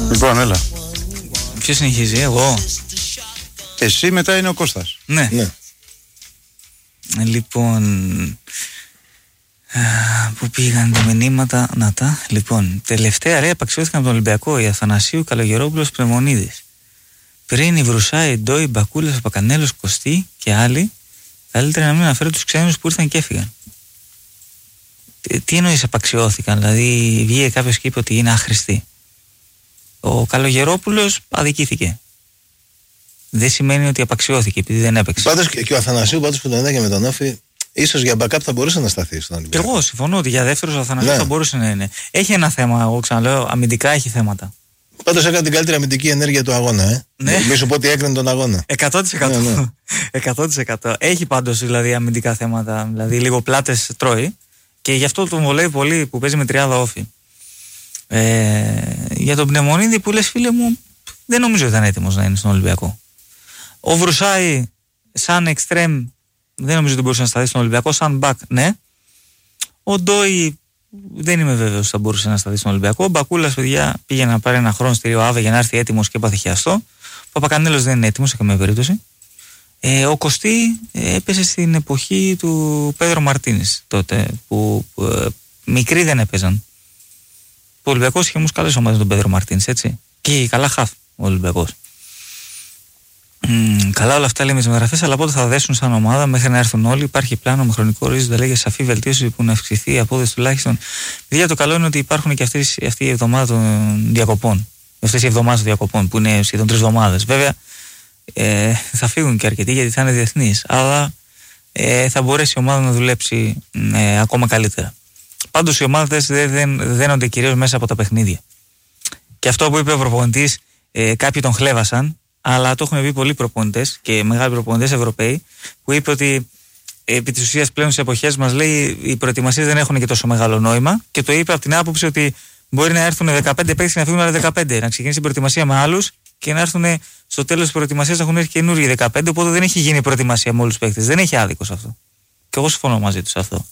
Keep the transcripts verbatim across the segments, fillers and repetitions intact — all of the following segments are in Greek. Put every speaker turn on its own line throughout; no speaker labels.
Λοιπόν, έλα.
Ποιος συνεχίζει, εγώ?
Εσύ, μετά είναι ο Κώστας.
Ναι.
Ναι.
Λοιπόν, πού πήγαν τα μηνύματα? Να τα. Λοιπόν, τελευταία λέει απαξιώθηκαν από τον Ολυμπιακό η Αθανασίου, Καλογερόπουλος, Πνευμονίδης. Πριν η Βρουσάη, Ντόι, Μπακούλας, Παπακανέλος, Κωστή και άλλοι, καλύτερα να μην αναφέρω τους ξένους που ήρθαν και έφυγαν. Τι, τι εννοείς απαξιώθηκαν? Δηλαδή βγήκε κάποιος και είπε ότι είναι άχρηστοι. Ο Καλογερόπουλος αδικήθηκε. Δεν σημαίνει ότι απαξιώθηκε επειδή δεν έπαιξε.
Πάντως και ο Αθανασίου, πάντως που τον είδα και με τον Όφη, ίσως για backup θα μπορούσε να σταθεί στον Ολυμπιακό.
Και εγώ συμφωνώ ότι για δεύτερος ο Αθανασίου
Ναι.
θα μπορούσε να είναι. Έχει ένα θέμα, εγώ ξαναλέω, αμυντικά έχει θέματα.
Πάντως έκανε την καλύτερη αμυντική ενέργεια του αγώνα, ε.
Ναι.
Μη σου πω ότι έκρινε τον αγώνα.
εκατό τοις εκατό.
Ναι, ναι.
εκατό τοις εκατό. Έχει πάντως δηλαδή αμυντικά θέματα, δηλαδή λίγο πλάτες τρώει και γι' αυτό τον βολεύει πολύ που παίζει με τριάδα Όφη. Ε, για τον Πνευμονίδη που λες, φίλε μου, δεν νομίζω ότι ήταν έτοιμος να είναι στον Ολυμπιακό. Ο Βρουσάη σαν εξτρέμ δεν νομίζω ότι μπορούσε να σταθεί στον Ολυμπιακό, σαν μπακ ναι. Ο Ντόι δεν είμαι βέβαιος ότι θα μπορούσε να σταθεί στον Ολυμπιακό. Ο Μπακούλας, παιδιά, πήγε να πάρει ένα χρόνο στη Ρίο Άβε για να έρθει έτοιμος και έπαθε χιαστό. Ο Παπακανέλος δεν είναι έτοιμος σε καμία περίπτωση. Ε, ο Κωστή ε, έπεσε στην εποχή του Πέδρο Μαρτίνης τότε που ε, μικροί δεν έπαιζαν. Ο Ολυμπιακός είχε όμως καλές ομάδες τον Πέδρο Μαρτίνης, έτσι. Και καλά χαφ ο Ολυμπιακός. Mm, καλά όλα αυτά λέμε τις μεταγραφές, αλλά πότε θα δέσουν σαν ομάδα μέχρι να έρθουν όλοι? Υπάρχει πλάνο με χρονικό ορίζοντα, λέγε σαφή βελτίωση που να αυξηθεί η απόδοση τουλάχιστον. Δηλαδή το καλό είναι ότι υπάρχουν και αυτές, αυτή η εβδομάδα των διακοπών. Αυτές οι εβδομάδες των διακοπών που είναι σχεδόν τρεις εβδομάδες. Βέβαια ε, θα φύγουν και αρκετοί γιατί θα είναι διεθνείς, αλλά ε, θα μπορέσει η ομάδα να δουλέψει ε, ακόμα καλύτερα. Πάντως οι ομάδες δεν, δεν δένονται κυρίως μέσα από τα παιχνίδια. Και αυτό που είπε ο προπονητής, ε, κάποιοι τον χλέβασαν, αλλά το έχουν πει πολλοί προπονητές και μεγάλοι προπονητές Ευρωπαίοι, που είπε ότι ε, επί της ουσίας πλέον σε εποχές μας, λέει, οι προετοιμασίες δεν έχουν και τόσο μεγάλο νόημα, και το είπε από την άποψη ότι μπορεί να έρθουν δεκαπέντε παίκτες και να φύγουν άλλοι δεκαπέντε, να ξεκινήσει η προετοιμασία με άλλους και να έρθουν στο τέλος της προετοιμασίας να έχουν έρθει καινούργιοι δεκαπέντε, οπότε δεν έχει γίνει η προετοιμασία με όλους τους παίκτες. Δεν έχει άδικο σε αυτό. Και εγώ συμφωνώ μαζί του σε αυτό.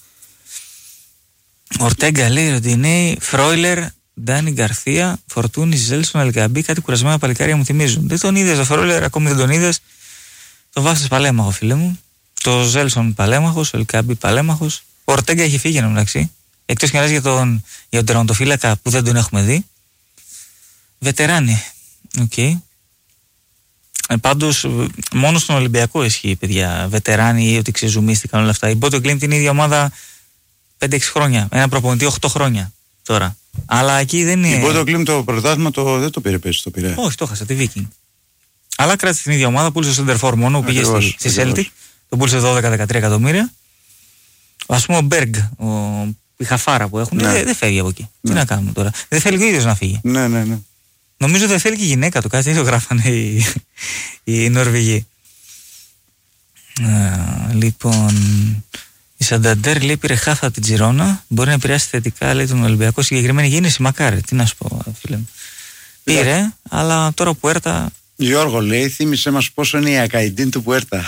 Ορτέγκα λέει, Ροντινέη, Φρόιλερ, Ντάνι Γκαρθία, Φορτούνη, Ζέλσον, Αλκαμπή, κάτι κουρασμένα παλικάρια μου θυμίζουν. Δεν τον είδες, το Φρόιλερ ακόμη δεν τον είδες. Το βάζεις παλέμαχο, φίλε μου. Το Ζέλσον παλέμαχος, ο Αλκαμπή παλέμαχος. Ο Ορτέγκα έχει φύγει ενώ μεταξύ. Εκτός και να λες για τον, για τον τερματοφύλακα που δεν τον έχουμε δει. Βετεράνι. Οκ. Okay. Ε, πάντως, μόνο στον Ολυμπιακό ισχύει, παιδιά. Βετεράνι ή ότι ξεζουμίστηκαν όλα αυτά. Η Μπότο Κλίντ είναι η ίδια ομάδα πέντε έξι χρόνια. Ένα προπονητή οκτώ χρόνια τώρα. Αλλά εκεί δεν είναι.
Η Μπότο Κλίντ το πρωτάθλημα το, δεν το πήρε πέσει, το πήρε.
Όχι, το χάσα, τη Viking. Αλλά κράτησε την ίδια ομάδα, πούλησε στο Σέντερφορ μόνο, πήγε στη, στη Celtic. Τον πούλησε δώδεκα δεκατρία εκατομμύρια. Ας πούμε ο Μπέργκ, ο, η χαφάρα που έχουν, ναι. δεν, δεν φεύγει από εκεί. Ναι. Τι να κάνουμε τώρα. Δεν θέλει και ο ίδιος να φύγει.
Ναι, ναι, ναι.
Νομίζω δεν θέλει και η γυναίκα του, κάτι το γράφανε οι, οι Νορβηγοί. Α, λοιπόν, η Σανταντέρ λέει πήρε χάθα από την Τζιρόνα. Μπορεί να επηρεάσει θετικά, λέει, τον Ολυμπιακό. Συγκεκριμένη γίνηση, μακάρι. Τι να σου πω, φίλε μου. Πήρε, yeah. αλλά τώρα που έρτα.
Γιώργο λέει, θύμισε μας πόσο είναι η ακαϊντίν του Πουέρτα.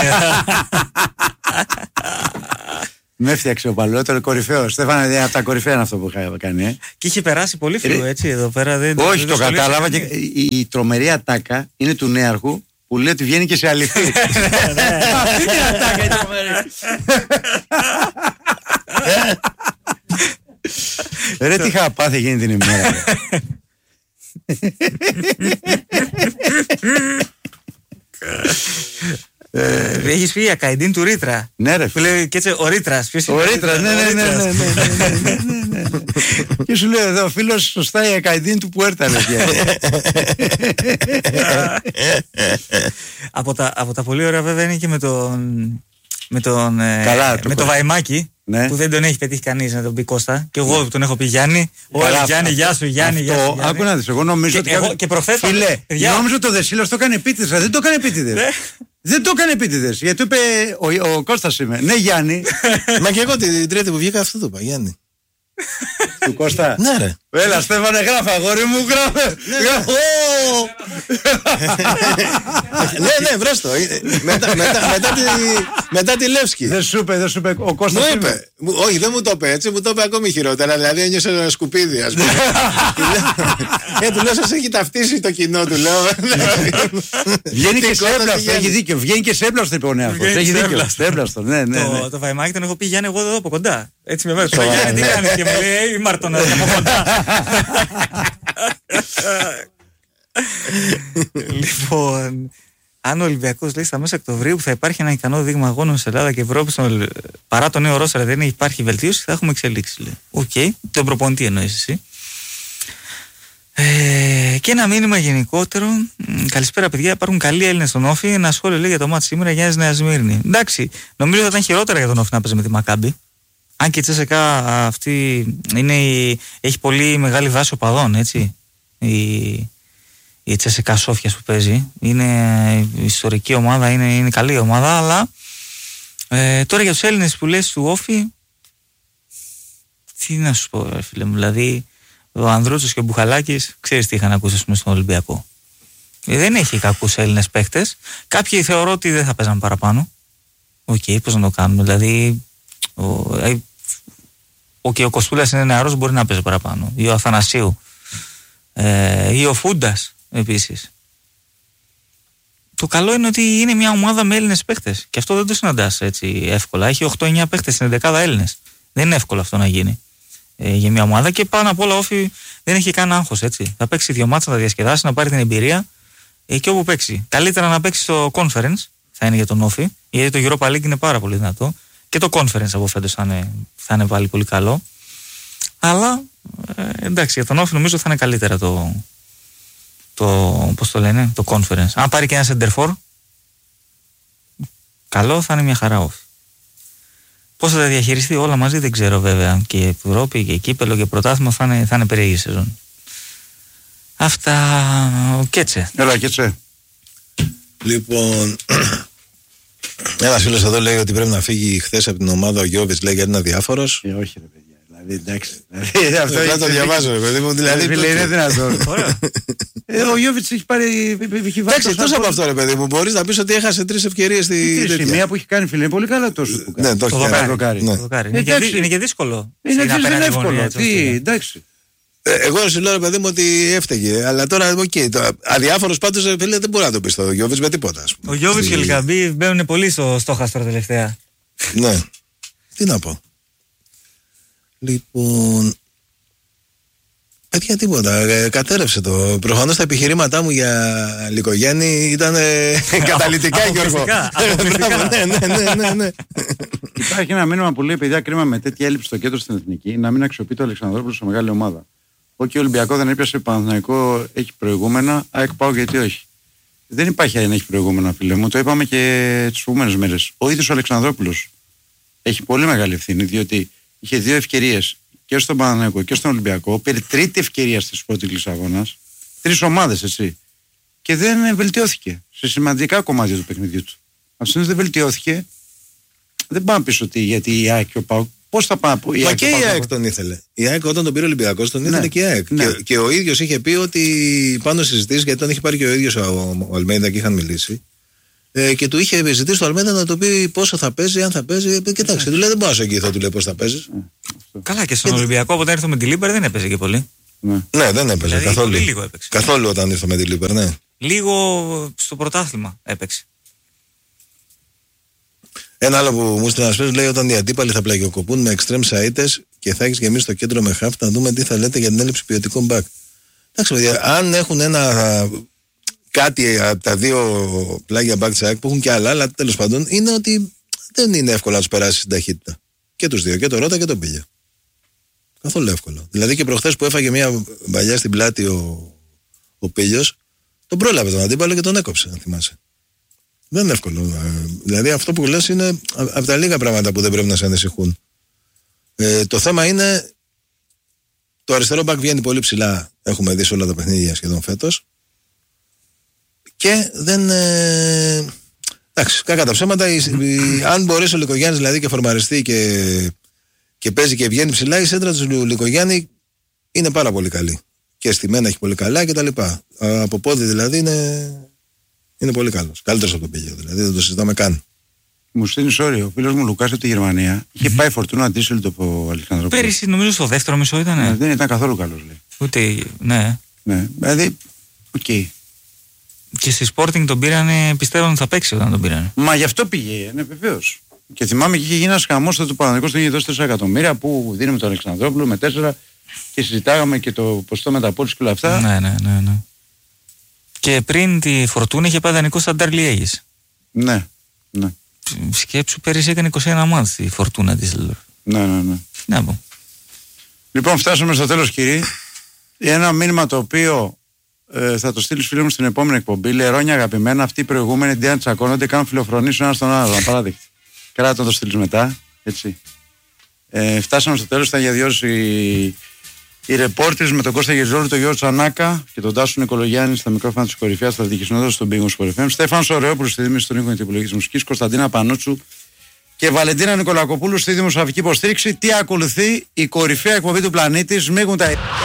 Με έφτιαξε ο Παλαιότερο, κορυφαίο. Στέφανε, από τα κορυφαία είναι αυτό που είχα κάνει. Ε.
Και είχε περάσει πολύ φίλο, έτσι, εδώ πέρα. Δεν,
όχι,
δεν
το, το κατάλαβα. Και η, η τρομερή ατάκα είναι του νέαρχου που λέει ότι βγαίνει και σε αληθή.
Αυτή είναι ατάκα, η τρομερή.
Ρε, τι είχα πάθει εκείνη την ημέρα.
Έχεις πει ακαϊντίν του Ρήτρα.
Ναι, ρε.
Που λέει και έτσι ο Ρήτρας.
Ο Ρήτρας, ναι, ναι, ναι. Και σου λέει εδώ, φίλος, σωστά η ακαϊντίν του Πουέρτα.
Από τα πολύ ωραία βέβαια είναι και με τον. Με τον,
Καλά,
ε, με το Βαϊμάκι, ναι. που δεν τον έχει πετύχει κανείς να τον πει Κώστα. Και εγώ τον έχω πει Γιάννη. Καλά, Γιάννη, γεια σου, Γιάννη, γεια σου.
Άκου να δεις, εγώ νομίζω
και, ότι. Εγώ, και προφέτω.
Φίλε, εγώ νομίζω ότι το Δεσίλος το έκανε επίτηδες. Δεν το έκανε επίτηδες. Δεν το έκανε επίτηδες. Γιατί του είπε ο, ο Κώστας είμαι. Ναι, Γιάννη.
Μα και εγώ την τρίτη που βγήκα αυτό το είπα, Γιάννη.
Του Κώστα.
Ναι, ρε.
Έλα, Στέφανε, γράφα, αγόρι μου, γράφε.
Ναι, ναι, βρες το. Μετά τη Λεύσκη.
Δεν σου είπε, δεν σου είπε ο Κώστας.
Μου είπε. Όχι, δεν μου το είπε έτσι, μου το είπε ακόμη χειρότερα. Δηλαδή ένιωσε ένα σκουπίδι, ας πούμε. Ε, του λέω, σας έχει ταυτίσει το κοινό, του λέω.
Βγαίνει και σε έμπλαστο, έχει δίκιο. Βγαίνει και σε έμπλαστο, είπε ο Νέαρχος. Έχει δίκιο. Σε έμπλαστο, ναι, ναι.
Το βαϊμάκι τον έχω πει, Γιάννη, εγώ εδώ από κοντά. Έτσι με βάζει. Γιάννη, τι κάνεις? Και μου λέει, η Μάρτονα από κοντά. Λοιπόν, αν ο Ολυμπιακός λέει στα μέσα Οκτωβρίου που θα υπάρχει ένα ικανό δείγμα αγώνων σε Ελλάδα και Ευρώπη, στον... παρά το νέο ρόστερ δεν υπάρχει βελτίωση, θα έχουμε εξελίξει. Οκ, okay. Τον προπονητή εννοείς εσύ. Ε, και ένα μήνυμα γενικότερο. Καλησπέρα, παιδιά. Υπάρχουν καλοί Έλληνες στον Όφη. Ένα σχόλιο λέει για το μάτι σήμερα Γιάννης Νέα Σμύρνη. Εντάξει, νομίζω θα ήταν χειρότερα για τον Όφη να παίζει με τη Μακάμπι. Αν και η Τσέσσεκα αυτή είναι η... έχει πολύ μεγάλη βάση οπαδών, έτσι. Η, η Τσέσσεκα Σόφιας που παίζει. Είναι ιστορική ομάδα, είναι, είναι καλή ομάδα, αλλά ε, τώρα για τους Έλληνες που λες του Όφη, τι να σου πω, φίλε μου, δηλαδή. Ο Ανδρούτσος και ο Μπουχαλάκης, ξέρεις τι είχαν ακούσει στον Ολυμπιακό. Δεν έχει κακούς Έλληνες παίχτες. Κάποιοι θεωρώ ότι δεν θα παίζαν παραπάνω. Οκ, okay, πώς να το κάνουμε. Δηλαδή, ο, ο, και ο Κοστούλας είναι νεαρός, μπορεί να παίζει παραπάνω. Ή ο Αθανασίου. Ε, ή ο Φούντας επίσης. Το καλό είναι ότι είναι μια ομάδα με Έλληνες παίχτες. Και αυτό δεν το συναντάς έτσι εύκολα. Έχει οκτώ εννιά παίχτες στην δεκάδα Έλληνες. Δεν είναι εύκολο αυτό να γίνει. Για μια ομάδα και πάνω απ' όλα ο Όφη δεν έχει καν άγχος, έτσι. Θα παίξει δύο μάτσα, να τα διασκεδάσει, να πάρει την εμπειρία ε, και όπου παίξει. Καλύτερα να παίξει στο Conference, θα είναι για τον Όφη, γιατί το Europa League είναι πάρα πολύ δυνατό και το Conference από φέτος θα είναι, θα είναι πάλι πολύ καλό. Αλλά ε, εντάξει, για τον Όφη νομίζω θα είναι καλύτερα το, το, πώς το λένε, το Conference. Αν πάρει και ένα Center for, καλό, θα είναι μια χαρά Όφη. Πώς θα τα διαχειριστεί όλα μαζί δεν ξέρω βέβαια. Και Ευρώπη και κύπελο και πρωτάθλημα θα είναι, θα είναι περίεργη σεζόν. Αυτά. Ο Κέτσε.
Έλα, Κέτσε.
Λοιπόν, ένας φίλος εδώ λέει ότι πρέπει να φύγει χθες από την ομάδα ο Γιώβιτς, λέει γιατί είναι αδιάφορος.
Ε, όχι ρε παιδιά. Δηλαδή εντάξει. Δηλαδή, αυτό
είναι, το διαβάζω ρε παιδί μου. Δηλαδή,
δηλαδή είναι δυνατόν. Ε, ο Γιώβιτς έχει πάρει.
Εντάξει, εκτός από αυτό ρε παιδί μου, μπορείς να πεις ότι έχασε τρεις ευκαιρίες στη.
Τρεις, μία που έχει κάνει φίλε, είναι πολύ καλά τόσο που κάνει.
Ναι, το έχει κάνει.
Είναι και δύσκολο.
Είναι εύκολο. Τι, εντάξει.
Εγώ σου λέω ρε παιδί μου ότι έφταιγε. Αλλά τώρα, οκ, okay, αδιάφορος πάντως φίλε, δεν μπορεί να το πει το Γιώβιτς με τίποτα.
Ο Γιώβιτς και ο Λικαμπή μπαίνουν πολύ στο στόχαστρο τελευταία.
Ναι. Τι να πω. Λοιπόν. Παιδιά τίποτα, ε, κατέρευσε το. Προφανώς τα επιχειρήματά μου για Λικογέννη ήταν ε, καταλυτικά, Γιώργο. Ναι, ναι, ναι, ναι, ναι.
Υπάρχει ένα μήνυμα που λέει: παιδιά, κρίμα με τέτοια έλλειψη στο κέντρο στην Εθνική να μην αξιοποιεί το Αλεξανδρόπουλο σε μεγάλη ομάδα. Όχι, ο Ολυμπιακό δεν έπιασε, Παναθηναϊκό έχει προηγούμενα. ΑΕΚ πάω γιατί όχι. Δεν υπάρχει αν έχει προηγούμενα, φίλε μου. Το είπαμε και τις προηγούμενες μέρες. Ο ίδιος ο Αλεξανδρόπουλος έχει πολύ μεγάλη ευθύνη, διότι είχε δύο ευκαιρίες και στον Παναθηναϊκό και στον Ολυμπιακό. Πήρε τρίτη ευκαιρία στις πρώτες αγώνας. Τρεις ομάδες, έτσι. Και δεν βελτιώθηκε σε σημαντικά κομμάτια του παιχνιδιού του. Αυτό δεν βελτιώθηκε. Δεν πάμε πίσω ότι γιατί η ΑΕΚ και ο ΠΑΟΚ. Πώς θα πάμε.
Μα και η ΑΕΚ τον ήθελε. Η ΑΕΚ όταν τον πήρε ο Ολυμπιακός τον ήθελε ναι, και η ΑΕΚ. Ναι. Και, και ο ίδιος είχε πει ότι πάνω στις συζητήσεις, γιατί τον είχε πάρει και ο ίδιος ο, ο Αλμέιδα και είχαν μιλήσει. Ε, και του είχε ζητήσει το Αλμέιδα να του πει πόσο θα παίζει, αν θα παίζει. Κοιτάξτε, του λέει δεν πάω σε εκεί, θα του λέει πώς θα παίζει.
Καλά, και στον και... Ολυμπιακό όταν ήρθε με τη Λίμπερ δεν έπαιζε και πολύ.
Ναι, ναι δεν έπαιζε δηλαδή, καθόλου.
Πολύ λίγο έπαιξε.
Καθόλου όταν ήρθε με τη Λίμπερ, ναι.
Λίγο στο πρωτάθλημα έπαιξε.
Ένα άλλο που μου στείλει ένα φίλο λέει: όταν οι αντίπαλοι θα πλαγιοκοπούν με extreme σαΐτες και θα έχει και εμεί στο κέντρο με χαφ, να δούμε τι θα λέτε για την έλλειψη ποιοτικών back. Εντάξει, παιδιά, αν έχουν ένα κάτι από τα δύο πλάγια back τσάκ που έχουν και άλλα, αλλά τέλος πάντων είναι ότι δεν είναι εύκολο να του περάσει στην ταχύτητα. Και του δύο, και το Ρώτα και τον Πίλια. Καθόλου εύκολο. Δηλαδή και προχθές που έφαγε μια μπαλιά στην πλάτη ο, ο Πίλιος, τον πρόλαβε τον αντίπαλο και τον έκοψε, αν θυμάσαι. Δεν είναι εύκολο. Δηλαδή αυτό που λες είναι από τα λίγα πράγματα που δεν πρέπει να σε ανησυχούν. Ε, το θέμα είναι το αριστερό μπακ βγαίνει πολύ ψηλά. Έχουμε δει σε όλα τα παιχνίδια σχεδόν φέτος. Και δεν... Ε, εντάξει, κακά τα ψέματα. Η, η, αν μπορέσει ο Λικογιάννης δηλαδή και φορμαριστεί και, και παίζει και βγαίνει ψηλά, η σέντρα του Λικογιάννη είναι πάρα πολύ καλή. και στημένα έχει πολύ καλά κτλ. Από πόδι δηλαδή είναι, είναι πολύ καλό. Καλύτερο από τον Πίγιο δηλαδή, δεν το συζητάμε καν.
Μου στέλνει όριο. Ο φίλος μου Λουκάς από τη Γερμανία είχε mm-hmm. πάει Φορτούνα αντίσσελτο από Αλεξανδρόπουλο.
Πέρυσι νομίζω στο δεύτερο μισό ήταν.
Ναι, δεν ήταν καθόλου καλός λέει.
Ούτε, ναι.
Ναι, δηλαδή, οκ. Okay.
Και στη Sporting τον πήρανε, πιστεύω ότι θα παίξει όταν τον πήρανε.
Μα γι' αυτό πήγε, ναι, βεβαίως. Και θυμάμαι και είχε γίνει ένα χαμός του Παναθηναϊκού στον είχε δώσει τέσσερα εκατομμύρια που δίνουμε τον Αλεξανδρόπουλο με τέσσερα και συζητάγαμε και το ποστό μεταπόληση και όλα αυτά.
Ναι, ναι, ναι, ναι. Και πριν τη Φορτούνα είχε πάει δανεικό στα Νταρλιέγης.
Ναι, ναι.
Σκέψου πέρυσι έκανε είκοσι ένα μάτς η Φορτούνα της.
Ναι, ναι, ναι.
Να πω.
Λοιπόν, φτάσαμε στο τέλος, κύριε. Ένα μήνυμα το οποίο ε, θα το στείλει στους φίλους μου στην επόμενη εκπομπή. Λερόνια αγαπημένα, αυτοί οι προηγούμενοι αντί να τσακώνονται, κάνουν φιλοφρονήσεις ο ένας τον άλλο. Απαράδεκτη. Κράτα το στείλεις μετά. Έτσι. Ε, φτάσαμε στο τέλος. Ήταν για δύο ώρες οι, οι ρεπόρτες με τον Κώστα Γεζόλου, τον Γιώργο Τσανάκα και τον Τάσο Νικολογιάννη στα μικρόφωνα της κορυφαίας στα διοικησινότητα στον Πίγο Σπορ εφ εμ. Στέφανος Ωραιόπουλος στη δίμηση των οίκων και την επιλογή της μουσικής. Κωνσταντίνα Πανούτσου και Βαλεντίνα Νικολακοπούλου στη δημοσιογραφική υποστήριξη. Τι ακολουθεί? Η κορυφαία εκπομπή του πλανήτη. Σμίγουν τα.